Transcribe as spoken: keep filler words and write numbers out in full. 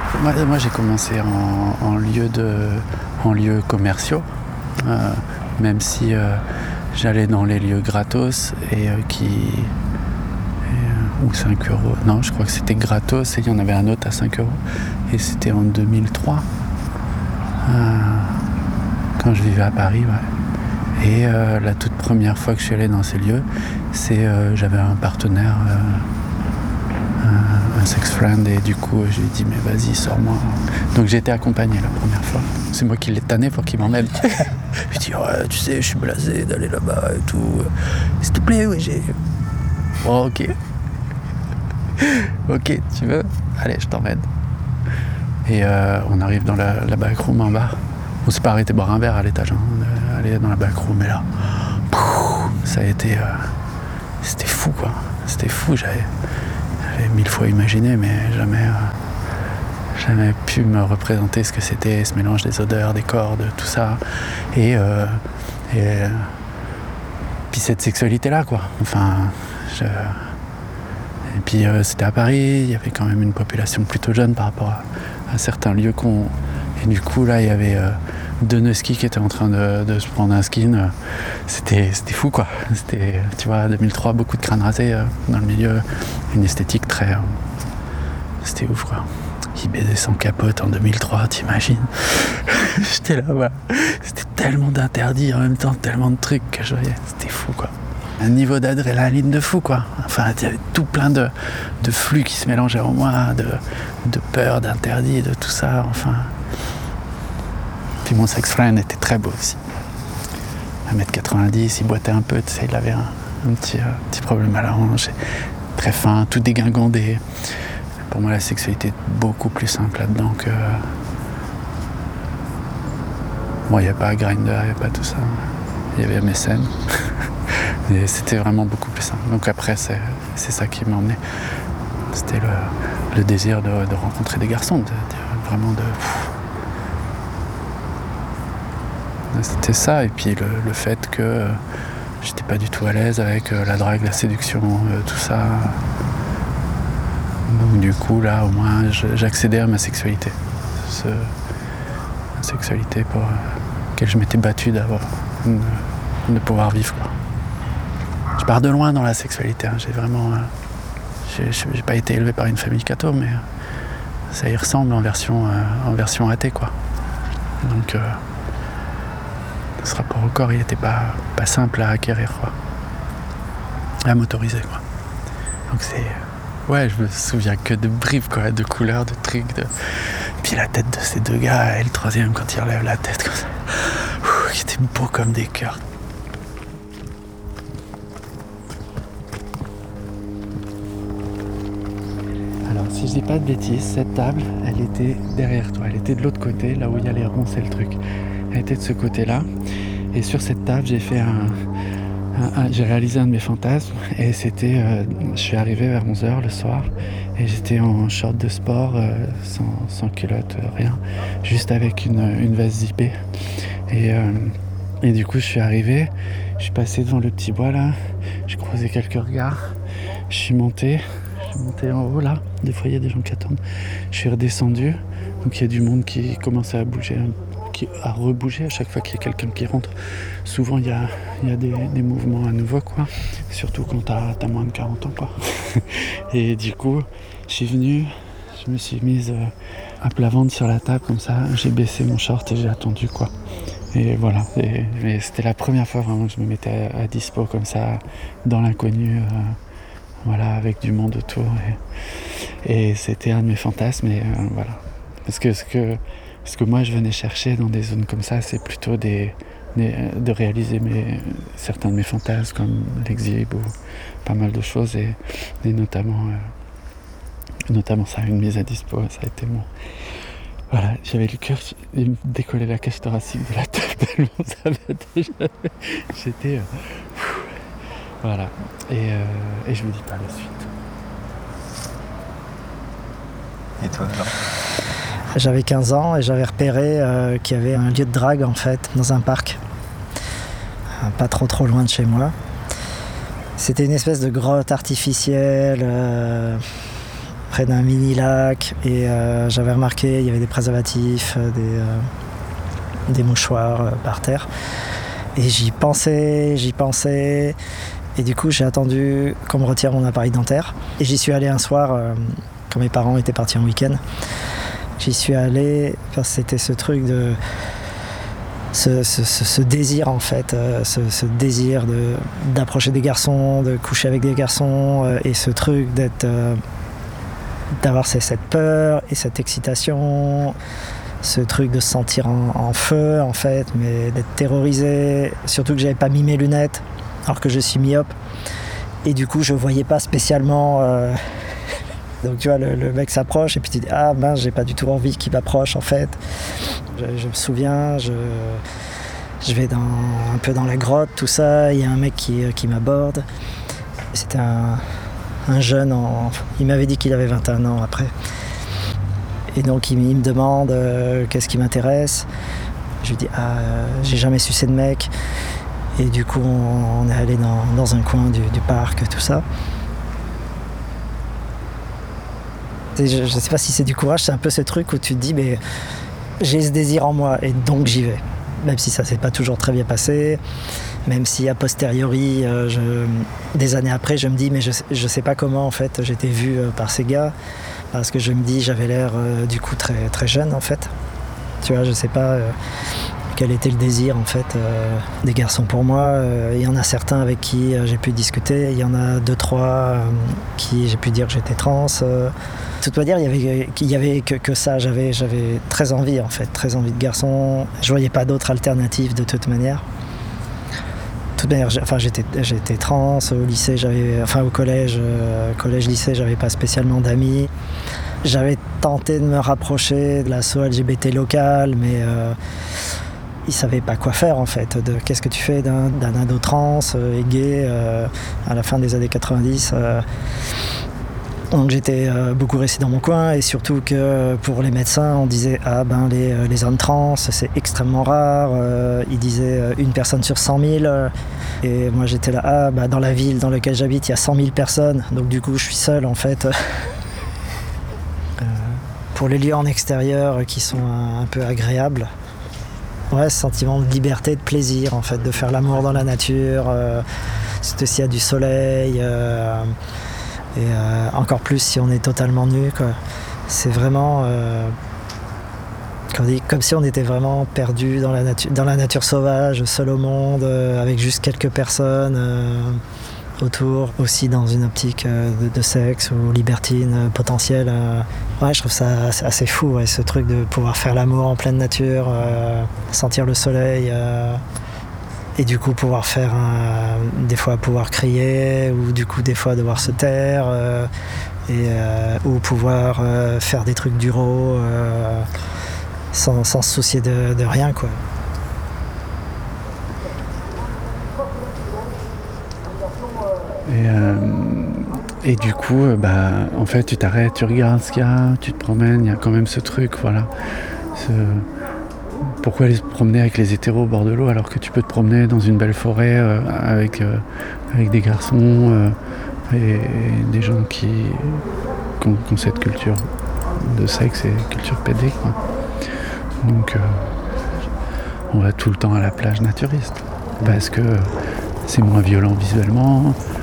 Moi, moi j'ai commencé en, en lieu de, en lieux commerciaux, euh, même si euh, j'allais dans les lieux gratos et euh, qui... Et, euh, ou cinq euros. Non, je crois que c'était gratos et il y en avait un autre à cinq euros. Et c'était en deux mille trois, euh, quand je vivais à Paris, ouais. Et euh, la toute première fois que je suis allé dans ces lieux, c'est euh, j'avais un partenaire, euh, un, un sex friend, et du coup je lui ai dit mais vas-y sors-moi. Donc j'ai été accompagné la première fois. C'est moi qui l'ai tanné pour qu'il m'emmène. Je lui ai dit ouais, tu sais, je suis blasé d'aller là-bas et tout. S'il te plaît, oui j'ai. Bon ok. Ok, tu veux? Allez, je t'emmène. Et euh, on arrive dans la, la backroom en bas. On s'est pas arrêté boire un verre à l'étage, hein. On est allé dans la backroom, et là, pouf, ça a été... Euh, c'était fou, quoi. C'était fou, j'avais, j'avais mille fois imaginé, mais jamais, euh, jamais pu me représenter ce que c'était, ce mélange des odeurs, des corps, de tout ça. Et, euh, et euh, puis cette sexualité-là, quoi. Enfin, je... Et puis euh, c'était à Paris, il y avait quand même une population plutôt jeune par rapport à, à certains lieux qu'on... Et du coup là il y avait euh, deux Nusky qui étaient en train de, de se prendre un skin. Euh, c'était, c'était fou quoi. C'était, tu vois, deux mille trois, beaucoup de crânes rasés euh, dans le milieu, une esthétique très... Euh, c'était ouf quoi. Ils baisaient sans capote en deux mille trois, t'imagines? J'étais là, voilà. C'était tellement d'interdits en même temps, tellement de trucs que je voyais. C'était fou quoi. Un niveau d'adrénaline de fou quoi. Enfin, il y avait tout plein de, de flux qui se mélangeaient en moi, de, de peur, d'interdit, de tout ça, enfin. Puis mon sex friend était très beau aussi. un mètre quatre-vingt-dix, il boitait un peu, tu sais, il avait un, un petit, euh, petit problème à la hanche. Très fin, tout dégingandé. Pour moi, la sexualité est beaucoup plus simple là-dedans que... Bon, il n'y avait pas Grindr, il n'y avait pas tout ça. Il y avait M S N. Et c'était vraiment beaucoup plus simple. Donc après, c'est, c'est ça qui m'a emmené. C'était le, le désir de, de rencontrer des garçons, de, de, vraiment de... C'était ça, et puis le, le fait que euh, j'étais pas du tout à l'aise avec euh, la drague, la séduction, euh, tout ça. Donc du coup, là, au moins, je, j'accédais à ma sexualité. Ce, ma sexualité pour euh, laquelle je m'étais battu d'avoir, de, de pouvoir vivre, quoi. Je pars de loin dans la sexualité, hein. J'ai vraiment... Euh, j'ai, j'ai pas été élevé par une famille catho, mais euh, ça y ressemble en version, euh, en version athée, quoi. Donc... Euh, ce rapport au corps, il était pas, pas simple à acquérir, quoi. À m'autoriser, quoi. Donc c'est... Ouais, je me souviens que de bribes, quoi, de couleurs, de trucs, de... Puis la tête de ces deux gars, et le troisième, quand il relève la tête, comme ça... Ouh, qui était beau comme des cœurs. Alors, si je dis pas de bêtises, cette table, elle était derrière toi. Elle était de l'autre côté, là où il y a les ronds, c'est le truc. Elle était de ce côté-là, et sur cette table j'ai fait un, un, un j'ai réalisé un de mes fantasmes, et c'était euh, je suis arrivé vers onze heures le soir et j'étais en short de sport, euh, sans, sans culotte, euh, rien, juste avec une, une veste zippée, et, euh, et du coup je suis arrivé, je suis passé devant le petit bois là, j'ai croisé quelques regards, je suis monté je suis monté en haut là, des fois il y a des gens qui attendent, je suis redescendu, donc il y a du monde qui commençait à bouger, à rebouger à chaque fois qu'il y a quelqu'un qui rentre. Souvent il y a, il y a des, des mouvements à nouveau, quoi. Surtout quand t'as, t'as moins de quarante ans, quoi. Et du coup, je suis venu, je me suis mise euh, à plat ventre sur la table comme ça, j'ai baissé mon short et j'ai attendu, quoi. Et voilà. Et, et c'était la première fois vraiment que je me mettais à, à dispo comme ça, dans l'inconnu, euh, voilà, avec du monde autour. Et, et c'était un de mes fantasmes. Et euh, voilà. Parce que ce que Ce que moi je venais chercher dans des zones comme ça, c'est plutôt des, des, de réaliser mes, certains de mes fantasmes, comme l'exhibe ou pas mal de choses, et, et notamment, euh, notamment ça, une mise à dispo, ça a été mon... Voilà, j'avais le cœur, il me décollait la cage thoracique de la tête tellement ça battait, j'avais, j'étais... Euh, pff, voilà, et, euh, et je vous dis pas la suite. Et toi alors ? J'avais quinze ans et j'avais repéré euh, qu'il y avait un lieu de drague en fait dans un parc, euh, pas trop trop loin de chez moi. C'était une espèce de grotte artificielle, euh, près d'un mini lac et euh, j'avais remarqué il y avait des préservatifs, euh, des, euh, des mouchoirs euh, par terre. Et j'y pensais, j'y pensais. Et du coup, j'ai attendu qu'on me retire mon appareil dentaire. Et j'y suis allé un soir, euh, quand mes parents étaient partis en week-end. J'y suis allé parce que c'était ce truc de... Ce, ce, ce, ce désir, en fait. Euh, ce, ce désir de, d'approcher des garçons, de coucher avec des garçons. Euh, et ce truc d'être... Euh, d'avoir cette peur et cette excitation. Ce truc de se sentir en, en feu, en fait, mais d'être terrorisé. Surtout que j'avais pas mis mes lunettes. Alors que je suis myope et du coup je voyais pas spécialement euh... donc tu vois le, le mec s'approche et puis tu dis ah ben j'ai pas du tout envie qu'il m'approche en fait. Je, je me souviens, je, je vais dans, un peu dans la grotte, tout ça, il y a un mec qui, qui m'aborde. C'était un, un jeune, en... il m'avait dit qu'il avait vingt et un ans après. Et donc il, il me demande euh, qu'est-ce qui m'intéresse. Je lui dis ah j'ai jamais sucé de mec. Et du coup, on, on est allé dans, dans un coin du, du parc, tout ça. Et je ne sais pas si c'est du courage, c'est un peu ce truc où tu te dis, mais j'ai ce désir en moi et donc j'y vais. Même si ça ne s'est pas toujours très bien passé, même si a posteriori, euh, je, des années après, je me dis, mais je ne sais pas comment en fait j'étais vu euh, par ces gars, parce que je me dis, j'avais l'air euh, du coup très, très jeune en fait. Tu vois, je ne sais pas... Euh, quel était le désir en fait euh, des garçons pour moi. Euh, il y en a certains avec qui euh, j'ai pu discuter, il y en a deux trois euh, qui j'ai pu dire que j'étais trans. Euh. De toute manière, il y avait, il y avait que, que ça, j'avais, j'avais très envie en fait, très envie de garçon. Je voyais pas d'autres alternatives de toute manière. De toute manière, enfin, j'étais, j'étais trans, au lycée, j'avais, enfin au collège, euh, collège-lycée, j'avais pas spécialement d'amis. J'avais tenté de me rapprocher de l'asso L G B T locale, mais euh, ils savaient pas quoi faire en fait, de qu'est-ce que tu fais d'un, d'un ado trans euh, et gay euh, à la fin des années quatre-vingt-dix. Euh. Donc j'étais euh, beaucoup resté dans mon coin et surtout que pour les médecins on disait ah ben les, les hommes trans c'est extrêmement rare, euh, ils disaient euh, une personne sur cent mille euh, et moi j'étais là ah ben dans la ville dans laquelle j'habite il y a cent mille personnes donc du coup je suis seul en fait. euh, pour les lieux en extérieur qui sont un, un peu agréables. Ouais, ce sentiment de liberté, de plaisir, en fait, de faire l'amour dans la nature, euh, surtout s'il y a du soleil, euh, et euh, encore plus si on est totalement nu, quoi. C'est vraiment euh, comme, dit, comme si on était vraiment perdu dans la nature, dans la nature sauvage, seul au monde, euh, avec juste quelques personnes euh, autour, aussi dans une optique euh, de, de sexe ou libertine euh, potentielle. Euh. Ouais, je trouve ça assez, assez fou, ouais, ce truc de pouvoir faire l'amour en pleine nature, euh, sentir le soleil, euh, et du coup pouvoir faire un, des fois pouvoir crier, ou du coup des fois devoir se taire, euh, et, euh, ou pouvoir euh, faire des trucs duraux euh, sans, sans se soucier de, de rien, quoi. Et, euh, et du coup, euh, bah, en fait, tu t'arrêtes, tu regardes ce qu'il y a, tu te promènes, il y a quand même ce truc, voilà. Ce... Pourquoi aller se promener avec les hétéros au bord de l'eau alors que tu peux te promener dans une belle forêt euh, avec, euh, avec des garçons euh, et, et des gens qui, qui, ont, qui ont cette culture de sexe et culture pédé, quoi. Donc, euh, on va tout le temps à la plage naturiste parce que c'est moins violent visuellement.